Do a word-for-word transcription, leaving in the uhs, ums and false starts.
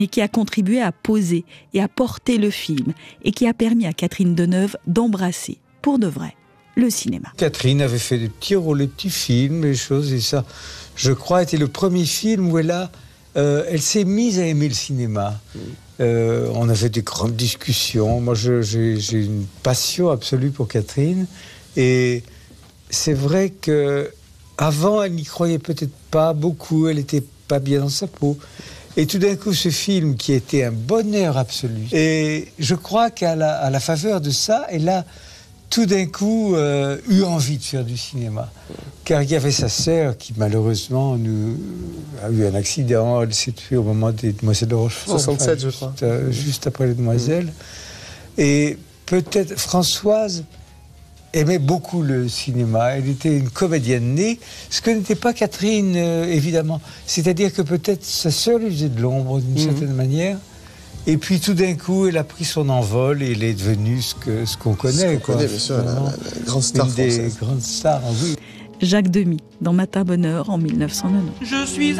et qui a contribué à poser et à porter le film et qui a permis à Catherine Deneuve d'embrasser, pour de vrai, le cinéma. Catherine avait fait des petits rôles, des petits films, des choses, et ça, je crois, était le premier film où elle a, euh, elle s'est mise à aimer le cinéma. Mmh. Euh, on avait des grandes discussions. Moi, je, j'ai, j'ai une passion absolue pour Catherine, et c'est vrai que avant, elle n'y croyait peut-être pas beaucoup. Elle n'était pas bien dans sa peau. Et tout d'un coup, ce film qui était un bonheur absolu. Et je crois qu'à la, à la faveur de ça, elle a tout d'un coup euh, eu envie de faire du cinéma. Car il y avait sa sœur qui, malheureusement, nous, a eu un accident. Elle s'est tuée au moment des Demoiselles de Rochefort. soixante-sept, enfin, je crois. Juste, euh, juste après les Demoiselles. Mmh. Et peut-être Françoise aimait beaucoup le cinéma. Elle était une comédienne née, ce que n'était pas Catherine, euh, évidemment. C'est-à-dire que peut-être sa sœur lui faisait de l'ombre, d'une mmh. certaine manière. Et puis tout d'un coup, elle a pris son envol et elle est devenue ce, que, ce qu'on connaît. Ce qu'on quoi, connaît, bien sûr, la, la, la grande star une française. des grandes stars, oui. Jacques Demy, dans Matin Bonheur, en mille neuf cent quatre-vingt-dix. Je suis